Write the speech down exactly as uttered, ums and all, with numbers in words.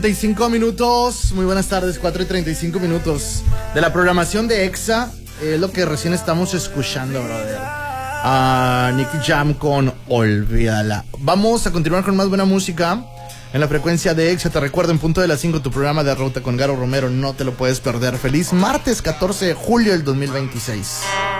treinta y cinco minutos, muy buenas tardes, cuatro y treinta y cinco minutos de la programación de EXA, es eh, lo que recién estamos escuchando, brother. A Nicky Jam con Olvídala. Vamos a continuar con más buena música en la frecuencia de EXA. Te recuerdo, en punto de las cinco, tu programa de Ruta con Garo Romero, no te lo puedes perder. Feliz martes catorce de julio del dos mil veintiséis.